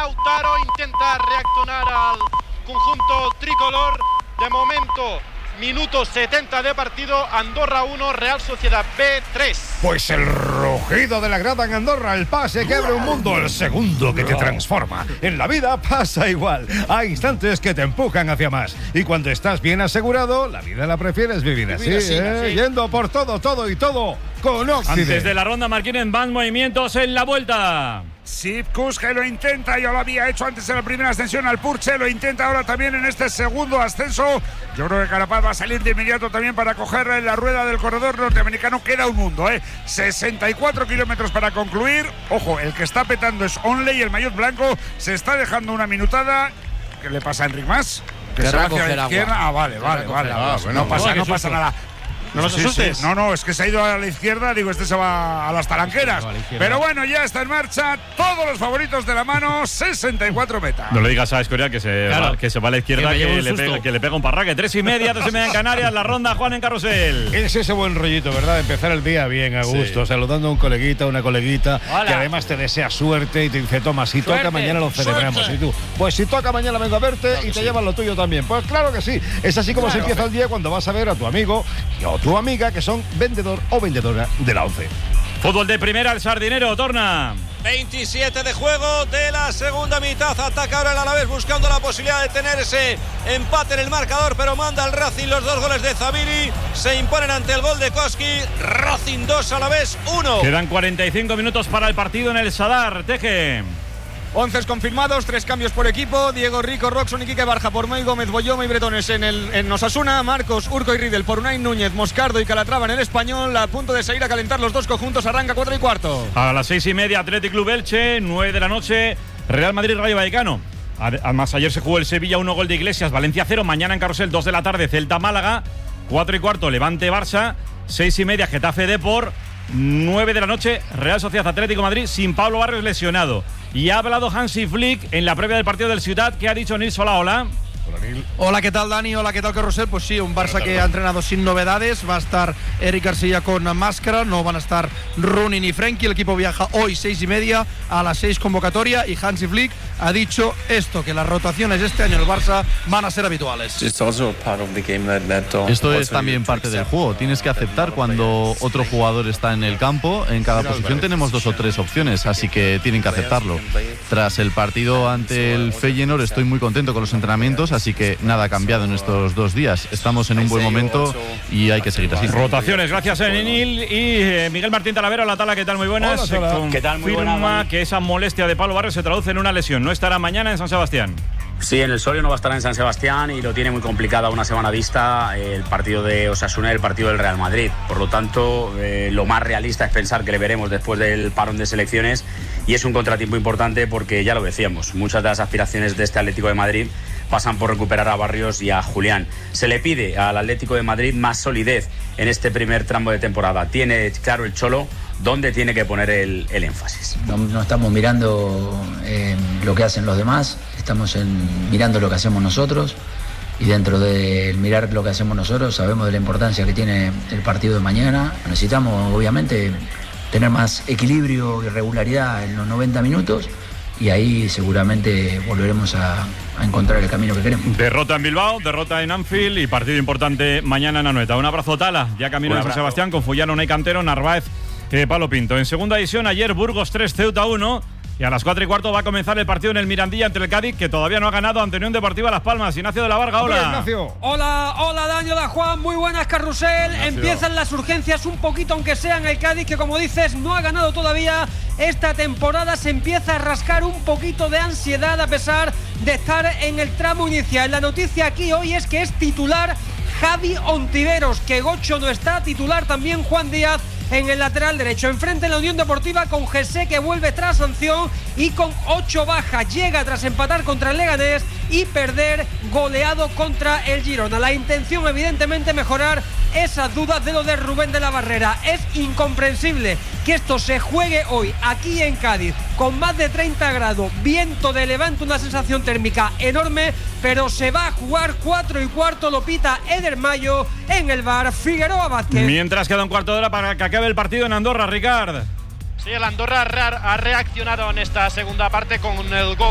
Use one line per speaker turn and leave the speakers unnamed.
Lautaro intenta reaccionar al conjunto tricolor. De momento, minuto 70 de partido, Andorra 1, Real Sociedad B 3.
Pues el rugido de la grada en Andorra, el pase que abre un mundo, el segundo que te transforma. En la vida pasa igual, hay instantes que te empujan hacia más. Y cuando estás bien asegurado, la vida la prefieres vivir así, yendo por todo con Occident.
Antes de la ronda, Marquín, van movimientos en la vuelta.
Sipkus, que lo intenta, ya lo había hecho antes en la primera ascensión al Purche, lo intenta ahora también en este segundo ascenso. Yo creo que Carapaz va a salir de inmediato también para coger la rueda del corredor norteamericano. Queda un mundo, 64 kilómetros para concluir. Ojo, el que está petando es Onley, el maillot blanco, se está dejando una minutada. ¿Qué le pasa a Enric Mas? Que se va hacia la izquierda. Vale. No pasa nada.
No nos asustes.
No, es que se ha ido a la izquierda. Digo, este se va a las talanqueras. Pero bueno, ya está en marcha. Todos los favoritos de la mano. 64 metas.
No le digas a Escorial que se va a la izquierda, que le pega un parraque. 3:30 en Canarias. La ronda, Juan, en Carrusel.
Es ese buen rollito, ¿verdad? Empezar el día bien, a gusto, saludando a un coleguita, una coleguita. Hola. Que además te desea suerte y te dice, toma, si toca mañana lo celebramos. Y tú, pues si toca mañana vengo a verte y te llevas lo tuyo también. Pues claro que sí. Es así como se empieza el día cuando vas a ver a tu amigo o tu amiga que son vendedor o vendedora de la ONCE.
Fútbol de primera, el Sardinero, Torna.
27 de juego de la segunda mitad. Ataca ahora el Alavés buscando la posibilidad de tener ese empate en el marcador, pero manda al Racing los 2 goles de Zabiri. Se imponen ante el gol de Koski. Racing 2, Alavés 1.
Quedan 45 minutos para el partido en el Sadar. Teje.
11 confirmados, 3 cambios por equipo. Diego Rico, Roxon y Quique Barja por May Gómez, Boyoma y Bretones en Osasuna. Marcos, Urco y Riedel por Unai Núñez, Moscardo y Calatrava en el Español. A punto de salir a calentar los dos conjuntos. Arranca 4:15.
A las 6:30, Athletic Club Elche. 9 de la noche, Real Madrid Rayo Vallecano. Además, ayer se jugó el Sevilla, 1 gol de Iglesias, Valencia 0. Mañana en Carrusel, 2 de la tarde, Celta Málaga. 4:15, Levante Barça. 6:30, Getafe Depor. 9 de la noche, Real Sociedad Atlético Madrid, sin Pablo Barrios lesionado. Y ha hablado Hansi Flick en la previa del partido del Ciudad. ¿Qué ha dicho Nils? Hola.
Hola, ¿qué tal, Dani? Hola, ¿qué tal, Carrusel? Pues sí, un Barça que ha entrenado sin novedades. Va a estar Eric García con máscara, no van a estar Rooney ni Frenkie. El equipo viaja hoy 6:30, a las 6 convocatoria, y Hansi Flick ha dicho esto, que las rotaciones este año en el Barça van a ser habituales.
Esto es también parte del juego. Tienes que aceptar cuando otro jugador está en el campo. En cada posición tenemos 2 o 3 opciones, así que tienen que aceptarlo. Tras el partido ante el Feyenoord estoy muy contento con los entrenamientos, así que nada ha cambiado en estos 2 días. Estamos en un buen momento y hay que seguir así.
Rotaciones, gracias a Enil. Y Miguel Martín Talavera, la Tala, ¿qué tal? Muy buenas.
¿Qué tal? Muy buenas.
Confirma que esa molestia de Pablo Barrios se traduce en una lesión. No estará mañana en San Sebastián.
Sí, en el Sorio no va a estar en San Sebastián y lo tiene muy complicado a una semana vista el partido de Osasuna y el partido del Real Madrid. Por lo tanto, lo más realista es pensar que le veremos después del parón de selecciones, y es un contratiempo importante porque, ya lo decíamos, muchas de las aspiraciones de este Atlético de Madrid pasan por recuperar a Barrios y a Julián. Se le pide al Atlético de Madrid más solidez en este primer tramo de temporada. Tiene claro el Cholo dónde tiene que poner el énfasis.
No estamos mirando lo que hacen los demás, estamos mirando lo que hacemos nosotros, y dentro de mirar lo que hacemos nosotros sabemos de la importancia que tiene el partido de mañana. Necesitamos, obviamente, tener más equilibrio y regularidad en los 90 minutos, y ahí seguramente volveremos a encontrar el camino que queremos.
Derrota en Bilbao, derrota en Anfield y partido importante mañana en Anoeta. Un abrazo, Tala, ya camino de San Sebastián con Fullano, Ney Cantero, Narváez, Palo Pinto. En segunda división, ayer Burgos 3, Ceuta 1. Y a las 4:15 va a comenzar el partido en el Mirandilla ante el Cádiz, que todavía no ha ganado ante Unión Deportiva Las Palmas. Ignacio de la Varga, hola.
Ignacio.
Hola Dani, hola Juan, muy buenas, Carrusel. Ignacio. Empiezan las urgencias un poquito, aunque sea en el Cádiz, que como dices no ha ganado todavía esta temporada. Se empieza a rascar un poquito de ansiedad a pesar de estar en el tramo inicial. La noticia aquí hoy es que es titular Javi Ontiveros, que Gocho no está, titular también Juan Díaz en el lateral derecho. Enfrente en la Unión Deportiva con Jesse, que vuelve tras sanción y con 8 bajas. Llega tras empatar contra el Leganés y perder goleado contra el Girona. La intención, evidentemente, mejorar esas dudas de lo de Rubén de la Barrera. Es incomprensible que esto se juegue hoy aquí en Cádiz con más de 30 grados, viento de levante, una sensación térmica enorme, pero se va a jugar 4:15, lo pita Eder Mayo en el bar Figueroa Vázquez.
Mientras queda un cuarto de hora para que acabe el partido en Andorra, Ricard.
Sí, el Andorra ha reaccionado en esta segunda parte con el gol